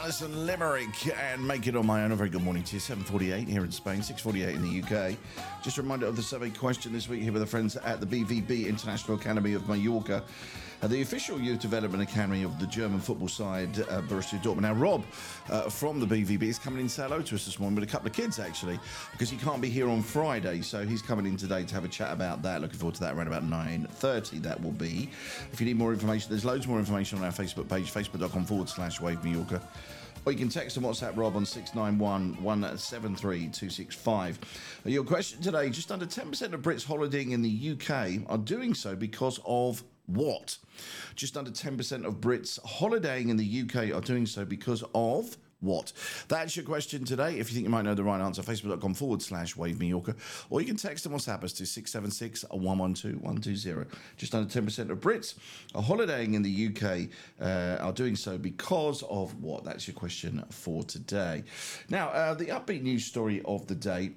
Alison Limerick and Make It On My Own. A very good morning to you. 7:48 here in Spain, 6:48 in the UK. Just a reminder of the survey question this week here with the friends at the BVB International Academy of Mallorca, the official youth development academy of the German football side, Borussia Dortmund. Now, Rob from the BVB is coming in to say hello to us this morning with a couple of kids, actually, because he can't be here on Friday, so he's coming in today to have a chat about that. Looking forward to that around about 9:30, that will be. If you need more information, there's loads more information on our Facebook page, facebook.com/Wave Mallorca. Or you can text and WhatsApp Rob on 691 173 265. Your question today: just under 10% of Brits holidaying in the UK are doing so because of what? Just under 10% of Brits holidaying in the UK are doing so because of what? That's your question today. If you think you might know the right answer, facebook.com/Wave Mallorca. Or you can text and WhatsApp us to 676 112 120. Just under 10% of Brits are holidaying in the UK are doing so because of what? That's your question for today. Now, the upbeat news story of the day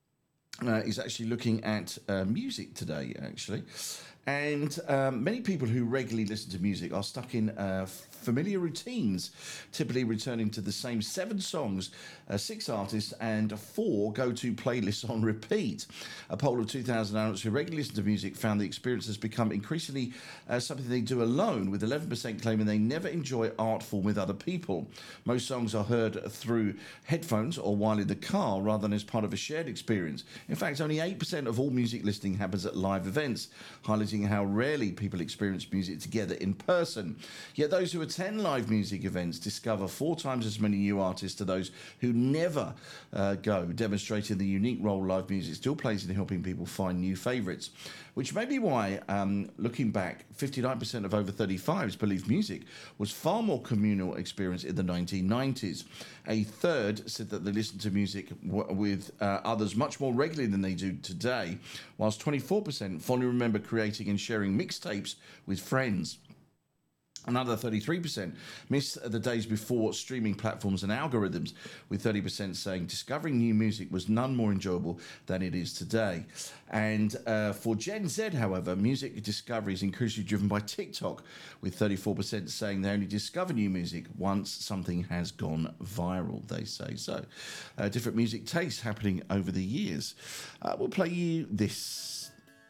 is actually looking at music today, actually. And many people who regularly listen to music are stuck in familiar routines, typically returning to the same 7 songs, 6 artists, and 4 go-to playlists on repeat. A poll of 2,000 adults who regularly listen to music found the experience has become increasingly something they do alone, with 11% claiming they never enjoy art form with other people. Most songs are heard through headphones or while in the car rather than as part of a shared experience. In fact, only 8% of all music listening happens at live events, highlighting how rarely people experience music together in person. Yet those who attend live music events discover 4 times as many new artists to those who never go, demonstrating the unique role live music still plays in helping people find new favourites. Which may be why, looking back, 59% of over 35s believe music was far more communal experience in the 1990s. A third said that they listened to music with others much more regularly than they do today, whilst 24% fondly remember creating and sharing mixtapes with friends. Another 33% miss the days before streaming platforms and algorithms, with 30% saying discovering new music was none more enjoyable than it is today. And for Gen Z, however, music discovery is increasingly driven by TikTok, with 34% saying they only discover new music once something has gone viral, they say. So, different music tastes happening over the years. We'll play you this.